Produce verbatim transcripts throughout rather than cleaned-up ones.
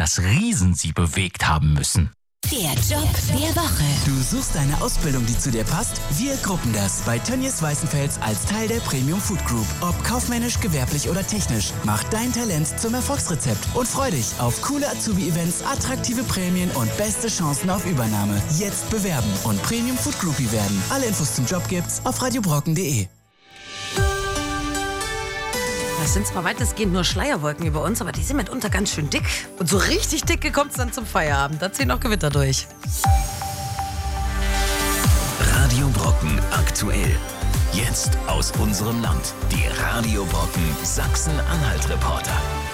das Riesen sie bewegt haben müssen. Der Job der Woche. Du suchst eine Ausbildung, die zu dir passt? Wir gruppen das bei Tönnies Weißenfels als Teil der Premium Food Group. Ob kaufmännisch, gewerblich oder technisch, mach dein Talent zum Erfolgsrezept und freu dich auf coole Azubi-Events, attraktive Prämien und beste Chancen auf Übernahme. Jetzt bewerben und Premium Food Groupie werden. Alle Infos zum Job gibt's auf radiobrocken punkt de. Das sind zwar weitestgehend nur Schleierwolken über uns, aber die sind mitunter ganz schön dick. Und so richtig dicke kommt es dann zum Feierabend. Da ziehen noch Gewitter durch. Radio Brocken aktuell. Jetzt aus unserem Land. Die Radio Brocken Sachsen-Anhalt-Reporter.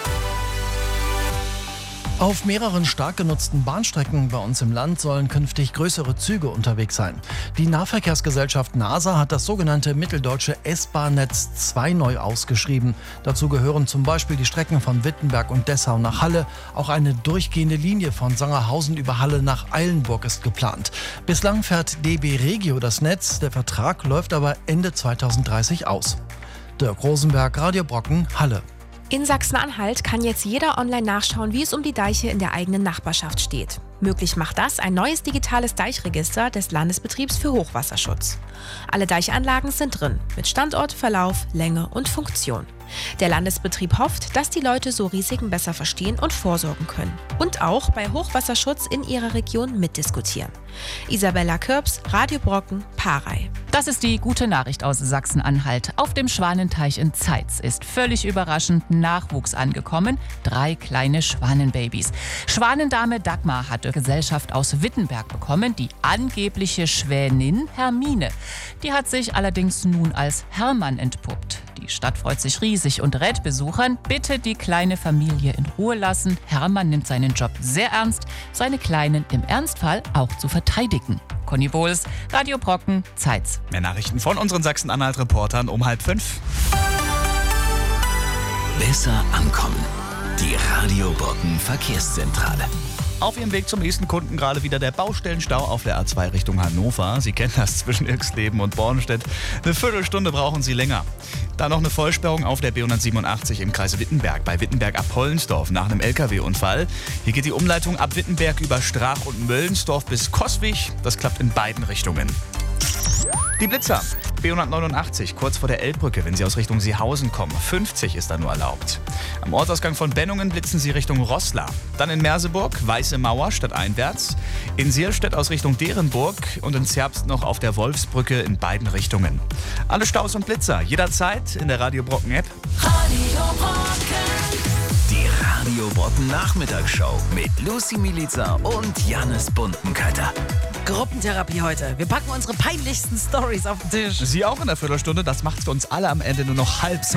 Auf mehreren stark genutzten Bahnstrecken bei uns im Land sollen künftig größere Züge unterwegs sein. Die Nahverkehrsgesellschaft NASA hat das sogenannte mitteldeutsche S-Bahn-Netz zwei neu ausgeschrieben. Dazu gehören zum Beispiel die Strecken von Wittenberg und Dessau nach Halle. Auch eine durchgehende Linie von Sangerhausen über Halle nach Eilenburg ist geplant. Bislang fährt D B Regio das Netz. Der Vertrag läuft aber Ende zweitausenddreißig aus. Dirk Rosenberg, Radio Brocken, Halle. In Sachsen-Anhalt kann jetzt jeder online nachschauen, wie es um die Deiche in der eigenen Nachbarschaft steht. Möglich macht das ein neues digitales Deichregister des Landesbetriebs für Hochwasserschutz. Alle Deichanlagen sind drin, mit Standort, Verlauf, Länge und Funktion. Der Landesbetrieb hofft, dass die Leute so Risiken besser verstehen und vorsorgen können. Und auch bei Hochwasserschutz in ihrer Region mitdiskutieren. Isabella Kürbs, Radio Brocken, Parey. Das ist die gute Nachricht aus Sachsen-Anhalt. Auf dem Schwanenteich in Zeitz ist völlig überraschend Nachwuchs angekommen. Drei kleine Schwanenbabys. Schwanendame Dagmar hatte Gesellschaft aus Wittenberg bekommen, die angebliche Schwänin Hermine. Die hat sich allerdings nun als Hermann entpuppt. Die Stadt freut sich riesig und rät Besuchern, bitte die kleine Familie in Ruhe lassen. Hermann nimmt seinen Job sehr ernst, seine Kleinen im Ernstfall auch zu verteidigen. Conny Bohls, Radio Brocken, Zeitz. Mehr Nachrichten von unseren Sachsen-Anhalt-Reportern um halb fünf. Besser ankommen. Die Radio Brocken Verkehrszentrale. Auf ihrem Weg zum nächsten Kunden gerade wieder der Baustellenstau auf der A zwei Richtung Hannover. Sie kennen das zwischen Irxleben und Bornstedt. Eine Viertelstunde brauchen Sie länger. Dann noch eine Vollsperrung auf der B hundertsiebenundachtzig im Kreis Wittenberg, bei Wittenberg ab Hollensdorf nach einem L K W-Unfall. Hier geht die Umleitung ab Wittenberg über Strach und Möllensdorf bis Coswig. Das klappt in beiden Richtungen. Die Blitzer. B hundertneunundachtzig, kurz vor der Elbbrücke, wenn Sie aus Richtung Seehausen kommen. fünfzig ist da nur erlaubt. Am Ortsausgang von Bennungen blitzen Sie Richtung Roßla. Dann in Merseburg, Weiße Mauer stadteinwärts. In Sierstedt aus Richtung Derenburg und in Zerbst noch auf der Wolfsbrücke in beiden Richtungen. Alle Staus und Blitzer jederzeit in der Radio Brocken App. Radio Brocken. Die Radio Brocken Nachmittagsshow mit Lucy Milica und Jannis Buntenkötter. Gruppentherapie heute. Wir packen unsere peinlichsten Stories auf den Tisch. Sie auch in der Viertelstunde. Das macht für uns alle am Ende nur noch halb so